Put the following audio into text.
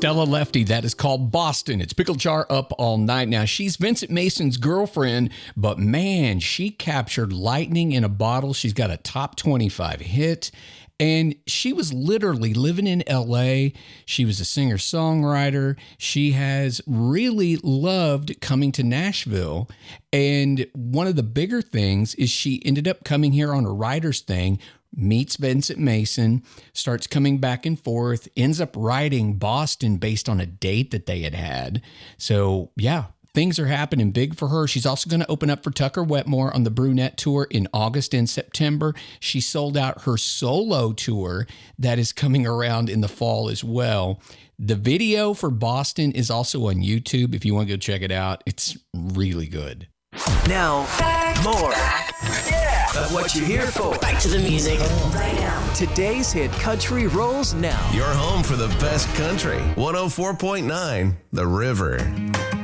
Stella Lefty. That is called Boston. It's Pickle Jar Up All Night. Now, she's Vincent Mason's girlfriend, but man, she captured lightning in a bottle. She's got a top 25 hit. And she was literally living in LA. She was a singer-songwriter. She has really loved coming to Nashville. And one of the bigger things is she ended up coming here on a writer's thing, meets Vincent Mason, starts coming back and forth, ends up writing Boston based on a date that they had had. So, yeah. Things are happening big for her. She's also going to open up for Tucker Wetmore on the Brunette Tour in August and September. She sold out her solo tour that is coming around in the fall as well. The video for Boston is also on YouTube if you want to go check it out. It's really good. Now, more of what you're here for. Back to the music right now. Today's hit country rolls now. Your home for the best country. 104.9 The River.